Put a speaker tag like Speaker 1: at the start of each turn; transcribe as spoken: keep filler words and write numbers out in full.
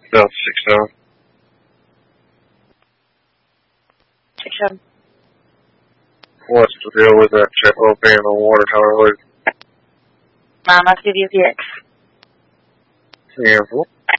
Speaker 1: Delta six seven.
Speaker 2: six seven.
Speaker 1: What's the deal with that jet well being on water tower loop?
Speaker 2: nine, let's give you a P X.
Speaker 1: Handful.